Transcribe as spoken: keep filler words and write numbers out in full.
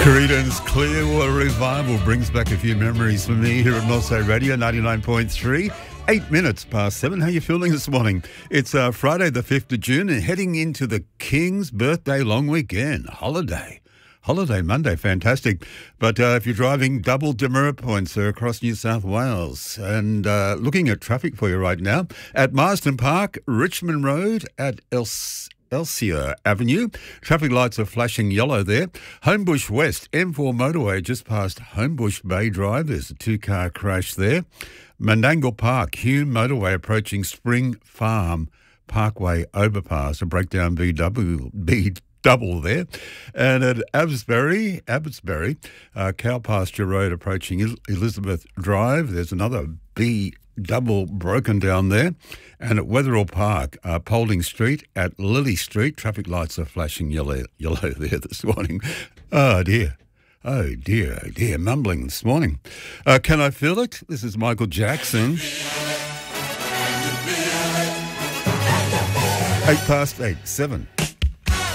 Creedence Clearwater Revival brings back a few memories for me here at North Side Radio ninety-nine point three. Eight minutes past seven. How you feeling this morning? It's uh, Friday the fifth of June and heading into the King's birthday long weekend. Holiday. Holiday Monday, fantastic. But uh, if you're driving, double demerit points are across New South Wales. And uh, looking at traffic for you right now, at Marsden Park, Richmond Road, at Els- Elsia Avenue, traffic lights are flashing yellow there. Homebush West, M four motorway just past Homebush Bay Drive. There's a two-car crash there. Menangle Park, Hume motorway approaching Spring Farm Parkway overpass, a breakdown B W B. Double there. And at Abbotsbury, Abbotsbury, uh, Cow Pasture Road approaching El- Elizabeth Drive, there's another B double broken down there. And at Wetherill Park, uh, Paulding Street, at Lily Street, traffic lights are flashing yellow, yellow there this morning. Oh dear. Oh dear, oh dear, mumbling this morning. Uh, Can I Feel It? This is Michael Jackson. Eight past eight, seven.